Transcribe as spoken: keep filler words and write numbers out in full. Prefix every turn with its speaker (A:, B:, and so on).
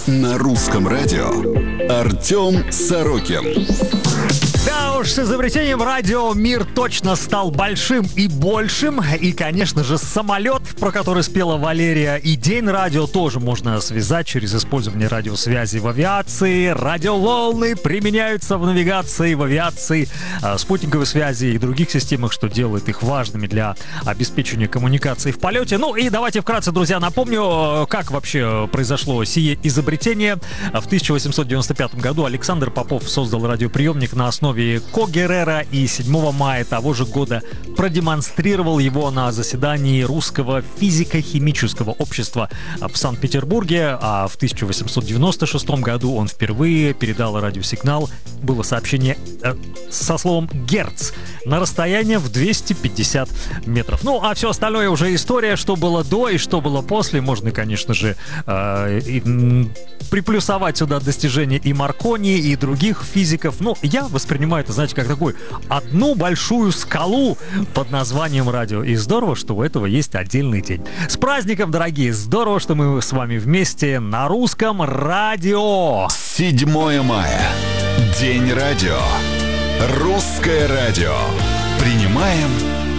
A: На русском радио Артем Сорокин.
B: Да уж, с изобретением радио мир точно стал большим и большим. И, конечно же, самолет, про который спела Валерия, и день радио тоже можно связать через использование радиосвязи в авиации. Радиоволны применяются в навигации, в авиации, спутниковой связи и других системах, что делает их важными для обеспечения коммуникации в полете. Ну и давайте вкратце, друзья, напомню, как вообще произошло сие изобретение. В тысяча восемьсот девяносто пятом году Александр Попов создал радиоприемник на основе Когерера и седьмого мая того же года продемонстрировал его на заседании Русского физико-химического общества в Санкт-Петербурге, а в тысяча восемьсот девяносто шестом году он впервые передал радиосигнал, было сообщение э, со словом «герц» на расстояние в двести пятьдесят метров. Ну, а все остальное уже история, что было до и что было после. Можно, конечно же, э, и, приплюсовать сюда достижения и Маркони, и других физиков. Ну, я воспринимаю это, знаете, как такую одну большую скалу под названием радио. И здорово, что у этого есть отдельный день. С праздником, дорогие! Здорово, что мы с вами вместе на русском радио.
A: седьмое мая. День радио. Русское радио. Принимаем